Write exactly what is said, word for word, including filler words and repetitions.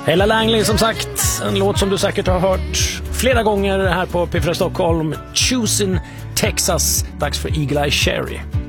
Ella Langley som sagt, en låt som du säkert har hört flera gånger här på P fyra Stockholm. Choosing Texas, dags för Eagle Eye Cherry.